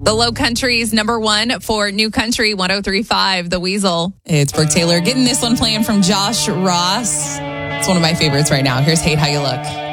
The Low Country's number one for New Country 103.5, The Weasel. It's Brooke Taylor getting this one playing from Josh Ross. It's one of my favorites right now. Here's Hate How You Look.